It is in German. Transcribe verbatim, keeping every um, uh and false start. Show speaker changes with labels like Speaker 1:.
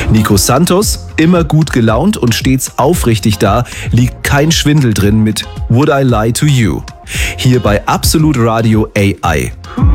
Speaker 1: Nico Santos, immer gut gelaunt und stets aufrichtig da, liegt kein Schwindel drin mit Would I Lie to You. Hier bei Absolut Radio A I.